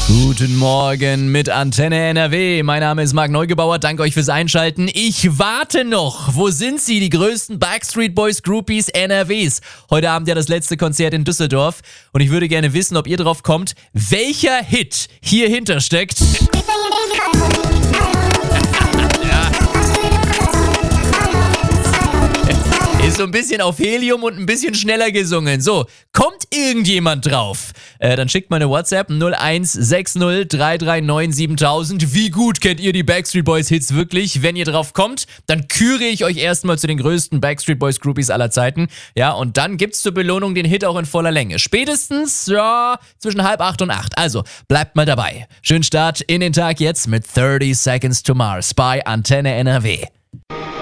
Guten Morgen mit Antenne NRW. Mein Name ist Marc Neugebauer. Danke euch fürs Einschalten. Ich warte noch. Wo sind sie, die größten Backstreet Boys Groupies NRWs? Heute Abend ja das letzte Konzert in Düsseldorf. Und ich würde gerne wissen, ob ihr drauf kommt, welcher Hit hier hinter steckt. Ist so ein bisschen auf Helium und ein bisschen schneller gesungen. So, kommt irgendjemand drauf? Dann schickt mal eine WhatsApp 0160 339 7000. Wie gut kennt ihr die Backstreet Boys Hits wirklich? Wenn ihr drauf kommt, dann küre ich euch erstmal zu den größten Backstreet Boys Groupies aller Zeiten. Ja, und dann gibt's zur Belohnung den Hit auch in voller Länge. Spätestens, ja, zwischen 7:30 und 8. Also, bleibt mal dabei. Schönen Start in den Tag jetzt mit 30 Seconds to Mars bei Antenne NRW.